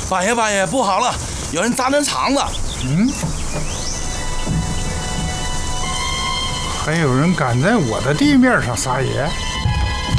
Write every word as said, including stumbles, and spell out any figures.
八爷八爷，不好了，有人砸咱厂子。 嗯，还有人敢在我的地面上撒野？